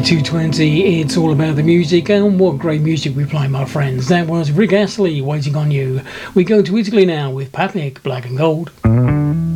220, it's all about the music, and what great music we play, my friends. That was Rick Astley, Waiting on You. We go to Italy now with Patnick, Black and Gold.